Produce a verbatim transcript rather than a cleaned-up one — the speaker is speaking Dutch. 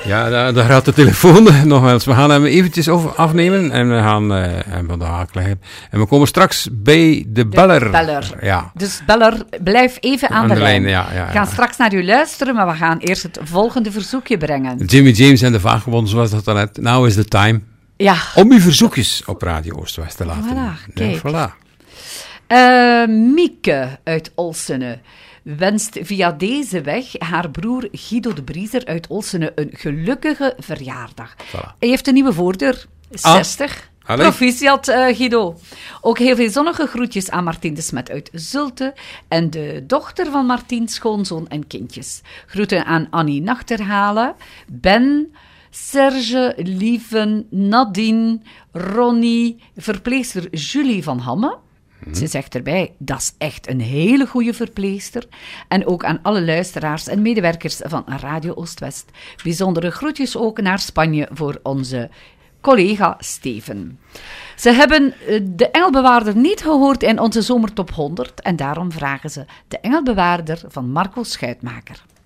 Ja, daar, daar gaat de telefoon nog wel eens. We gaan hem eventjes over afnemen en we gaan uh, hem van de haak leggen. En we komen straks bij de beller. De beller. Ja. Dus beller, blijf even aan, aan de, de lijn. lijn. Ja, ja, ja. We gaan straks naar u luisteren, maar we gaan eerst het volgende verzoekje brengen. Jimmy James en de Vagebond, zoals dat dan net. Now is the time. Ja. Om uw verzoekjes op Radio Oost-West te laten. Voilà, kijk. Ja, voilà. Uh, Mieke uit Olsene wenst via deze weg haar broer Guido de Briezer uit Olsene een gelukkige verjaardag. Voilà. Hij heeft een nieuwe voordeur, zestig. Ah, proficiat, uh, Guido. Ook heel veel zonnige groetjes aan Martien de Smet uit Zulte en de dochter van Martien, schoonzoon en kindjes. Groeten aan Annie Nachterhalen, Ben, Serge, Lieven, Nadine, Ronnie, verpleegster Julie van Hamme. Ze zegt erbij, dat is echt een hele goede verpleegster. En ook aan alle luisteraars en medewerkers van Radio Oost-West. Bijzondere groetjes ook naar Spanje voor onze collega Steven. Ze hebben de Engelbewaarder niet gehoord in onze Zomertop honderd en daarom vragen ze de Engelbewaarder van Marco Schuitmaker.